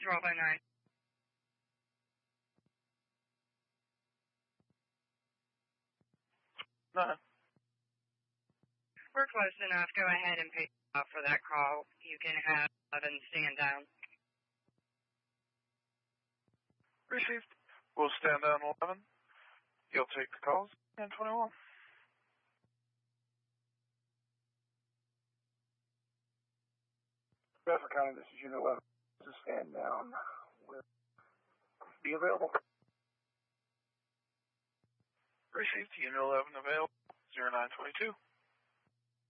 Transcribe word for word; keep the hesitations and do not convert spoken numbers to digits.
twelve oh nine. Nine. We're close enough. Go ahead and pay off for that call. You can have eleven stand down. Received. We'll stand down eleven. You'll take the calls. ten twenty-one. Bradford County, this is Unit eleven. This is stand down. Will be available. Received. Unit eleven available. zero nine twenty-two.